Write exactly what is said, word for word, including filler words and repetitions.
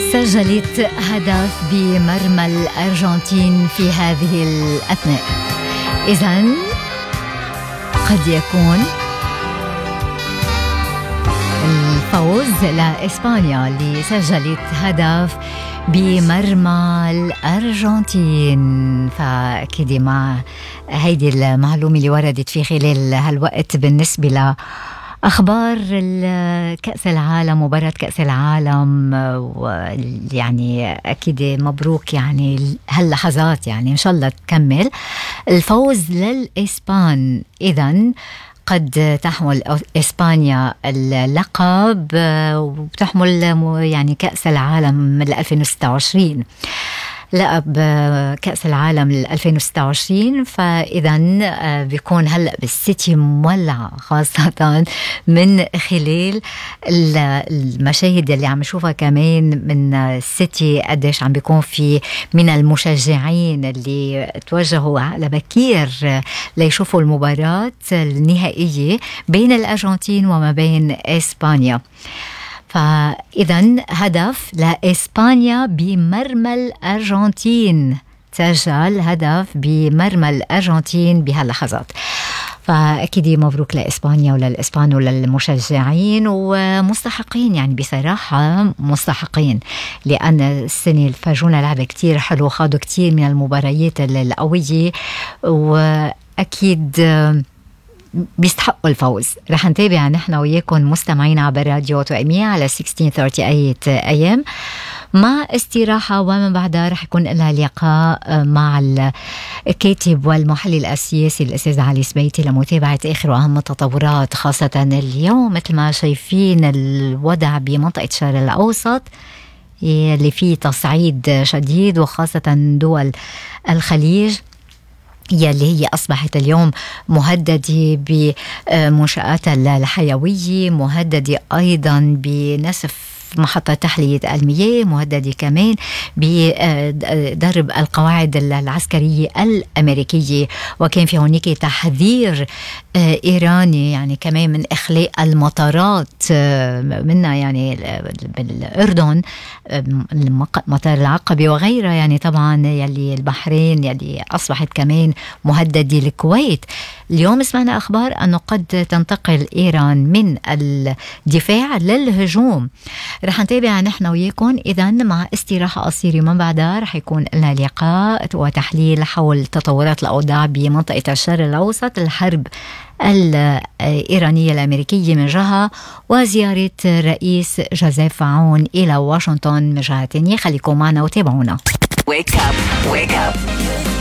سجلت هدف بمرمى الأرجنتين في هذه الأثناء. إذن قد يكون الفوز لإسبانيا اللي سجلت هدف بمرمى الأرجنتين. فأكيد مع هيدي المعلومة اللي وردت في خلال هالوقت بالنسبة ل أخبار كأس العالم، مباراة كأس العالم، يعني أكيد مبروك يعني هاللحظات، يعني إن شاء الله تكمل الفوز للإسبان. إذن قد تحمل إسبانيا اللقب وتحمل يعني كأس العالم من ألفين وستة وعشرين، لقب كأس العالم ألفين وستة وعشرين. فإذا بيكون هلأ بالسيتي مولع، خاصة من خلال المشاهد اللي عم نشوفها كمان من السيتي، قديش عم بيكون في من المشجعين اللي توجهوا على بكير ليشوفوا المباراة النهائية بين الأرجنتين وما بين إسبانيا. فإذن هدف لإسبانيا بمرمى الأرجنتين، سجل هدف بمرمى الأرجنتين بهاللحظات. فأكيد مبروك لإسبانيا وللإسبان وللمشجعين، ومستحقين يعني بصراحة مستحقين، لأن السنة الفرجونا لعبة كتير حلو، خاضوا كتير من المباريات القوية، وأكيد بيستحقوا الفوز. رح نتابع نحن وياكم مستمعين عبر راديو توأمية على ستة عشر ثلاثين إيه إم مع استراحة، ومن بعدها رح يكون لها لقاء مع الكاتب والمحلل السياسي الأستاذ علي سبيتي لمتابعة آخر وأهم التطورات، خاصة اليوم مثل ما شايفين الوضع بمنطقة الشرق الأوسط اللي فيه تصعيد شديد، وخاصة دول الخليج يلي هي أصبحت اليوم مهددة بمنشآت الحيوية، مهددة أيضا بنسف محطة تحلية المياه، مهددة كمان بضرب القواعد العسكرية الأمريكية. وكان في هناك تحذير إيراني يعني كمان من إخلاء المطارات منها، يعني بالأردن مطار العقبة وغيرها، يعني طبعا يلي البحرين يلي أصبحت كمان مهددة. الكويت اليوم سمعنا أخبار أنه قد تنتقل إيران من الدفاع للهجوم. رح نتابع نحن وياكم إذن مع استراحة قصيرة، من بعدها رح يكون لنا لقاء وتحليل حول تطورات الأوضاع بمنطقة الشرق الأوسط، الحرب الإيرانية الأمريكية من جهة، وزيارة الرئيس جوزيف عون إلى واشنطن من جهة تانية. خليكم معنا وتابعونا. Wake up, wake up.